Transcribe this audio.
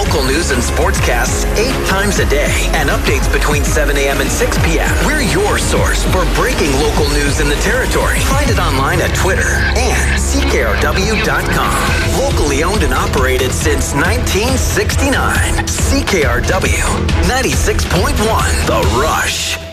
local news and sportscasts 8 times a day and updates between 7 a.m. and 6 p.m. We're your source for breaking local news in the territory. Find it online at Twitter and CKRW.com. Locally owned and operated since 1969. CKRW 96.1 The Rush.